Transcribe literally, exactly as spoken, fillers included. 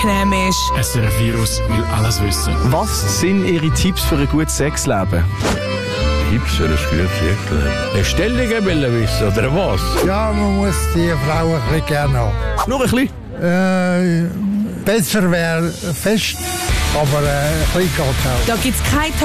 Creme ist. S R F Virus will alles wissen. Was sind Ihre Tipps für ein gutes Sexleben? Tipps für ein gutes Sexleben? Eine Stellung will wissen, oder was? Ja, man muss die Frau ein bisschen gerne haben. Nur ein bisschen? Äh, besser wäre fest, aber äh, ein bisschen geht auch. Da gibt es keine